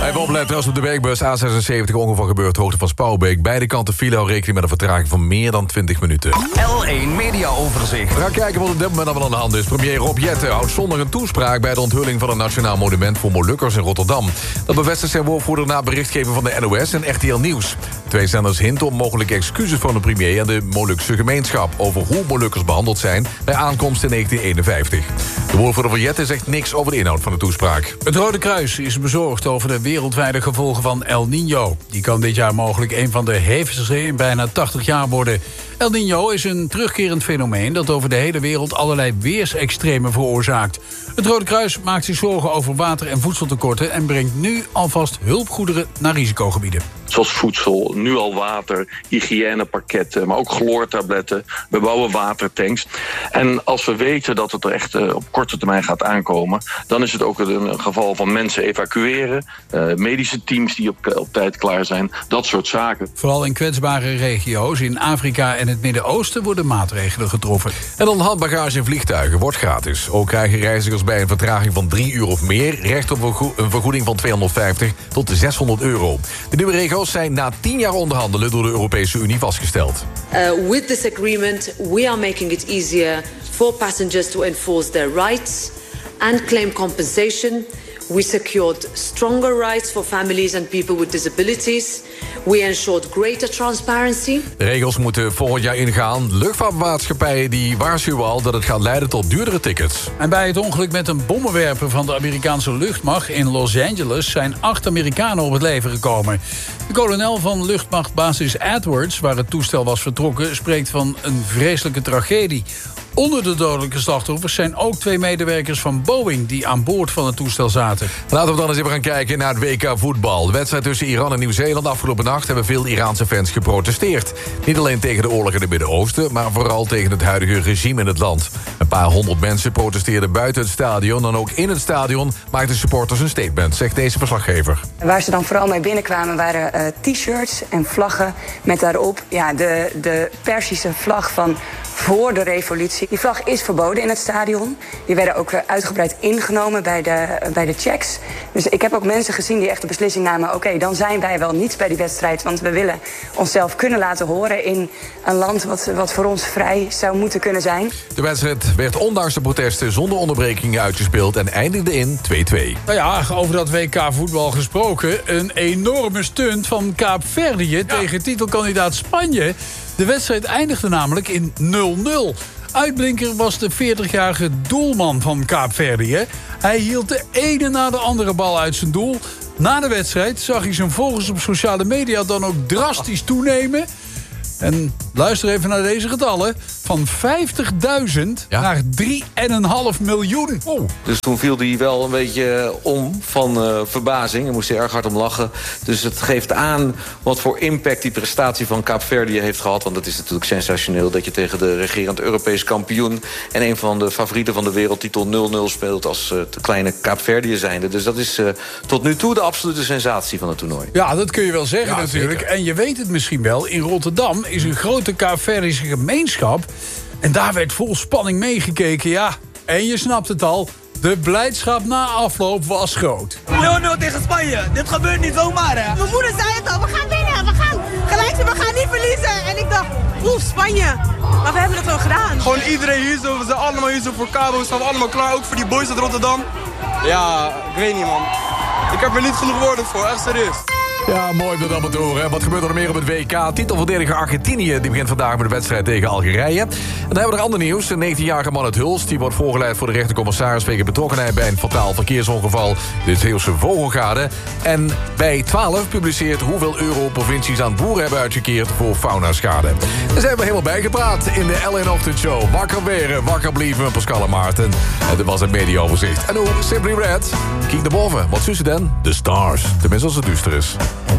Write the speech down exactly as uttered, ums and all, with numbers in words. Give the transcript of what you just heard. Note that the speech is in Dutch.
Even opletten als op de werkbus A zesenzeventig ongeval gebeurt, hoogte van Spouwbeek. Beide kanten file, hou rekening met een vertraging van meer dan twintig minuten. L één Mediaoverzicht. We gaan kijken wat op dit moment allemaal aan de hand is. Premier Rob Jetten houdt zondag een toespraak bij de onthulling van een nationaal monument voor Molukkers in Rotterdam. Dat bevestigt zijn woordvoerder na berichtgeving van de N O S en R T L Nieuws. Twee zenders hinten op mogelijke excuses van de premier aan de Molukse gemeenschap over hoe Molukkers behandeld zijn bij aankomst in negentien eenenvijftig. De woordvoerder van Jetten zegt niks over de inhoud van de toespraak. Het Rode Kruis is bezorgd over de wereldwijde gevolgen van El Niño. Die kan dit jaar mogelijk een van de hevigste in bijna tachtig jaar worden. El Niño is een terugkerend fenomeen dat over de hele wereld allerlei weersextremen veroorzaakt. Het Rode Kruis maakt zich zorgen over water- en voedseltekorten en brengt nu alvast hulpgoederen naar risicogebieden. Zoals voedsel, nu al water, hygiënepakketten, maar ook chloortabletten. We bouwen watertanks. En als we weten dat het er echt uh, op korte termijn gaat aankomen, dan is het ook een geval van mensen evacueren, uh, medische teams die op, op tijd klaar zijn, dat soort zaken. Vooral in kwetsbare regio's in Afrika en het Midden-Oosten worden maatregelen getroffen. En dan handbagage in vliegtuigen wordt gratis. Ook krijgen reizigers bij een vertraging van drie uur of meer recht op een vergoeding van tweehonderdvijftig tot zeshonderd euro. De nieuwe regels zijn na tien jaar onderhandelen door de Europese Unie vastgesteld. Uh, with this agreement, we are making it easier for passengers to enforce their rights and claim compensation. We secured stronger rights for families and people with disabilities. We ensured greater transparency. De regels moeten volgend jaar ingaan. Luchtvaartmaatschappijen die waarschuwen al dat het gaat leiden tot duurdere tickets. En bij het ongeluk met een bommenwerper van de Amerikaanse luchtmacht in Los Angeles zijn acht Amerikanen op het leven gekomen. De kolonel van luchtmachtbasis Edwards, waar het toestel was vertrokken, spreekt van een vreselijke tragedie. Onder de dodelijke slachtoffers zijn ook twee medewerkers van Boeing die aan boord van het toestel zaten. Laten we dan eens even gaan kijken naar het W K voetbal. De wedstrijd tussen Iran en Nieuw-Zeeland afgelopen nacht hebben veel Iraanse fans geprotesteerd. Niet alleen tegen de oorlog in het Midden-Oosten, maar vooral tegen het huidige regime in het land. Een paar honderd mensen protesteerden buiten het stadion en ook in het stadion maakten supporters een statement, zegt deze verslaggever. Waar ze dan vooral mee binnenkwamen waren uh, t-shirts en vlaggen met daarop ja, de, de Perzische vlag van voor de revolutie. Die vlag is verboden in het stadion. Die werden ook uitgebreid ingenomen bij de, bij de checks. Dus ik heb ook mensen gezien die echt de beslissing namen, oké, okay, dan zijn wij wel niet bij die wedstrijd, want we willen onszelf kunnen laten horen in een land wat, wat voor ons vrij zou moeten kunnen zijn. De wedstrijd werd ondanks de protesten zonder onderbrekingen uitgespeeld en eindigde in twee-twee. Nou ja, over dat W K voetbal gesproken, een enorme stunt van Kaapverdië ja. tegen titelkandidaat Spanje. De wedstrijd eindigde namelijk in nul nul. Uitblinker was de veertigjarige doelman van Kaapverdië. Hij hield de ene na de andere bal uit zijn doel. Na de wedstrijd zag hij zijn volgers op sociale media dan ook drastisch toenemen. En luister even naar deze getallen. Van vijftigduizend ja. naar drie komma vijf miljoen. Oh. Dus toen viel hij wel een beetje om van uh, verbazing. Hij moest er erg hard om lachen. Dus het geeft aan wat voor impact die prestatie van Kaapverdië heeft gehad. Want het is natuurlijk sensationeel dat je tegen de regerend Europees kampioen en een van de favorieten van de wereldtitel nul nul speelt als uh, de kleine Kaapverdië zijnde. Dus dat is uh, tot nu toe de absolute sensatie van het toernooi. Ja, dat kun je wel zeggen ja, natuurlijk. Zeker. En je weet het misschien wel, in Rotterdam is een grote Kaapverdische gemeenschap. En daar werd vol spanning meegekeken, ja. En je snapt het al, de blijdschap na afloop was groot. nul nul tegen Spanje, dit gebeurt niet zomaar, hè. Mijn moeder zei het al, we gaan winnen, we gaan gelijk zijn, we gaan niet verliezen. En ik dacht, oef, Spanje. Maar we hebben het wel gedaan. Gewoon iedereen hier zo, we zijn allemaal hier zo voor Cabo, we staan allemaal klaar, ook voor die boys uit Rotterdam. Ja, ik weet niet, man. Ik heb er niet genoeg woorden voor, echt serieus. Ja, mooi om dat allemaal te horen. Wat gebeurt er nog meer op het W K? Titelverdediger Argentinië die begint vandaag met de wedstrijd tegen Algerije. En dan hebben we nog ander nieuws. Een negentienjarige man uit Hulst die wordt voorgeleid voor de rechtercommissaris wegens betrokkenheid bij een fataal verkeersongeval. Dit is Heelse Vogelgade. En bij twaalf publiceert hoeveel euro provincies aan boeren hebben uitgekeerd voor faunaschade. Daar zijn we helemaal bijgepraat in de L één Ochtendshow. Wakker weren, wakker blijven met Pascal en Maarten. En dit was het mediaoverzicht. En hoe Simply Red, kijk naar boven. Wat zie je dan? De stars. Tenminste als het duister is.